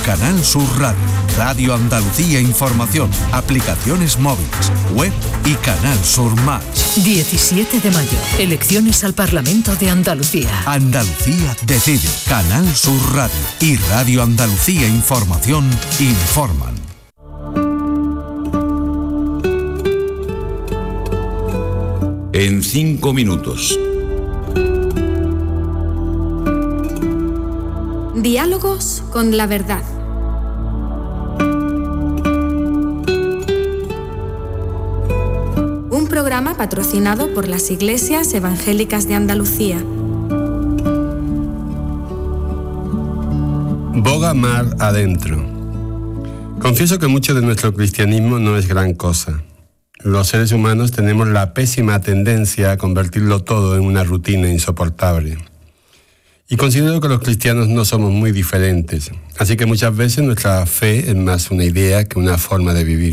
Canal Sur Radio, Radio Andalucía Información, aplicaciones móviles, web y Canal Sur Más. 17 de mayo, elecciones al Parlamento de Andalucía. Andalucía decide. Canal Sur Radio y Radio Andalucía Información informan. En 5 minutos. Diálogos con la verdad. Un programa patrocinado por las Iglesias Evangélicas de Andalucía. Boga mar adentro. Confieso que mucho de nuestro cristianismo no es gran cosa. Los seres humanos tenemos la pésima tendencia a convertirlo todo en una rutina insoportable. Y considero que los cristianos no somos muy diferentes, así que muchas veces nuestra fe es más una idea que una forma de vivir.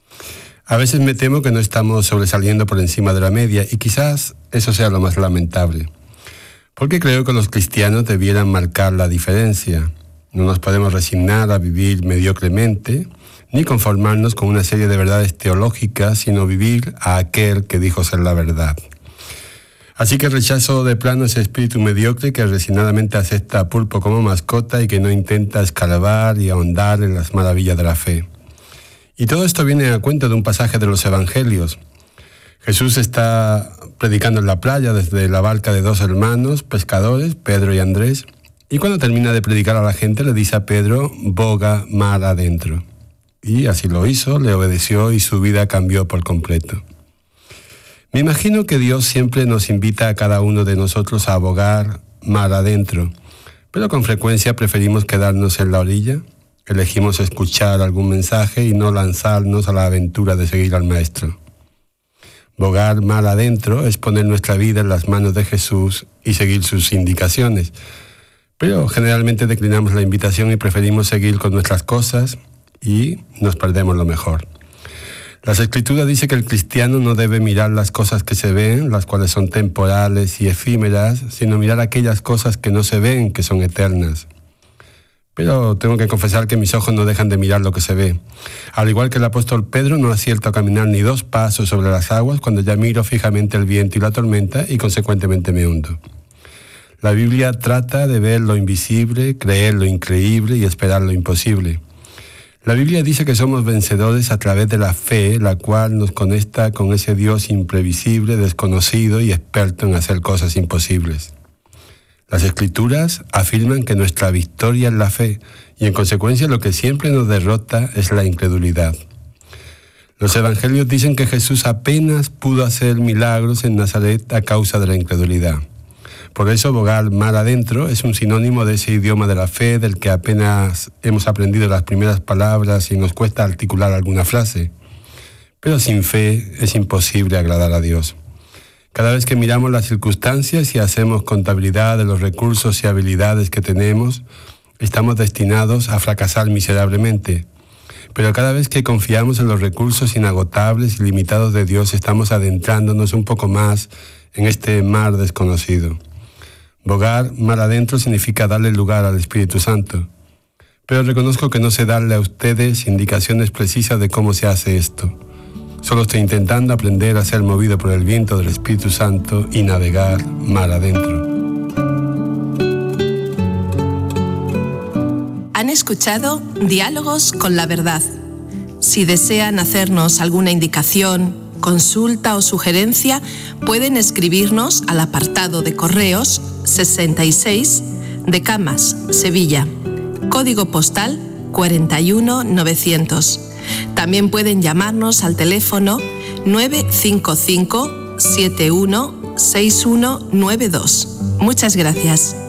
A veces me temo que no estamos sobresaliendo por encima de la media y quizás eso sea lo más lamentable. Porque creo que los cristianos debieran marcar la diferencia. No nos podemos resignar a vivir mediocremente, ni conformarnos con una serie de verdades teológicas, sino vivir a aquel que dijo ser la verdad. Así que rechazo de plano ese espíritu mediocre que resignadamente acepta a pulpo como mascota y que no intenta escarbar y ahondar en las maravillas de la fe. Y todo esto viene a cuento de un pasaje de los Evangelios. Jesús está predicando en la playa desde la barca de 2 hermanos pescadores, Pedro y Andrés, y cuando termina de predicar a la gente le dice a Pedro, boga mar adentro. Y así lo hizo, le obedeció y su vida cambió por completo. Me imagino que Dios siempre nos invita a cada uno de nosotros a bogar mar adentro, pero con frecuencia preferimos quedarnos en la orilla, elegimos escuchar algún mensaje y no lanzarnos a la aventura de seguir al Maestro. Bogar mar adentro es poner nuestra vida en las manos de Jesús y seguir sus indicaciones, pero generalmente declinamos la invitación y preferimos seguir con nuestras cosas y nos perdemos lo mejor. Las Escrituras dicen que el cristiano no debe mirar las cosas que se ven, las cuales son temporales y efímeras, sino mirar aquellas cosas que no se ven, que son eternas. Pero tengo que confesar que mis ojos no dejan de mirar lo que se ve. Al igual que el apóstol Pedro, no acierto a caminar ni 2 pasos sobre las aguas cuando ya miro fijamente el viento y la tormenta y consecuentemente me hundo. La Biblia trata de ver lo invisible, creer lo increíble y esperar lo imposible. La Biblia dice que somos vencedores a través de la fe, la cual nos conecta con ese Dios imprevisible, desconocido y experto en hacer cosas imposibles. Las Escrituras afirman que nuestra victoria es la fe y en consecuencia lo que siempre nos derrota es la incredulidad. Los Evangelios dicen que Jesús apenas pudo hacer milagros en Nazaret a causa de la incredulidad. Por eso, bogar mar adentro es un sinónimo de ese idioma de la fe del que apenas hemos aprendido las primeras palabras y nos cuesta articular alguna frase. Pero sin fe es imposible agradar a Dios. Cada vez que miramos las circunstancias y hacemos contabilidad de los recursos y habilidades que tenemos, estamos destinados a fracasar miserablemente. Pero cada vez que confiamos en los recursos inagotables y limitados de Dios, estamos adentrándonos un poco más en este mar desconocido. Bogar mar adentro significa darle lugar al Espíritu Santo. Pero reconozco que no sé darle a ustedes indicaciones precisas de cómo se hace esto. Solo estoy intentando aprender a ser movido por el viento del Espíritu Santo y navegar mar adentro. Han escuchado Diálogos con la Verdad. Si desean hacernos alguna indicación, consulta o sugerencia, pueden escribirnos al apartado de correos 66 de Camas, Sevilla, código postal 41900. También pueden llamarnos al teléfono 955 716192. Muchas gracias.